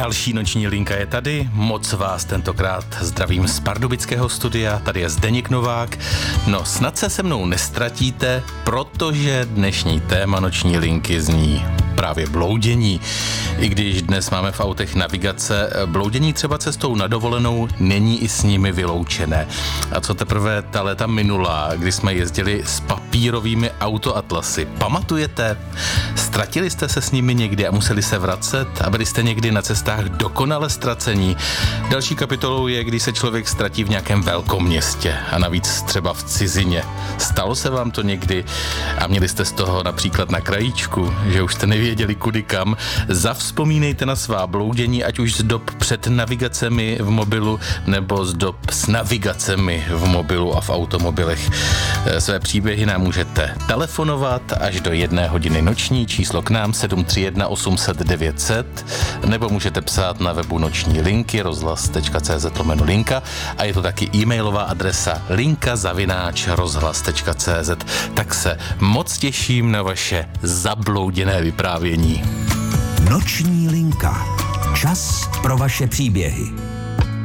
Další noční linka je tady, moc vás tentokrát zdravím z pardubického studia, tady je Zdeněk Novák. No snad se mnou nestratíte, protože dnešní téma noční linky zní právě bloudění. I když dnes máme v autech navigace, bloudění třeba cestou na dovolenou není i s nimi vyloučené. A co teprve ta léta minulá, kdy jsme jezdili s papírovými autoatlasy. Pamatujete? Ztratili jste se s nimi někdy a museli se vracet a byli jste někdy na cestách dokonale ztracení. Další kapitolou je, když se člověk ztratí v nějakém velkoměstě a navíc třeba v cizině. Stalo se vám to někdy a měli jste z toho například na krajíčku, že už jste nevěděli kudy kam? Zavzpomínejte na svá bloudění, ať už z dob před navigacemi v mobilu nebo z dob s navigacemi v mobilu a v automobilech. Své příběhy nám můžete telefonovat až do 1 hodiny noční, číslo k nám 731 800 900, nebo můžete psát na webu noční linky rozhlas.cz/linka a je to taky e-mailová adresa linka@rozhlas.cz. Tak se moc těším na vaše zablouděné vyprávění. Noční linka. Čas pro vaše příběhy.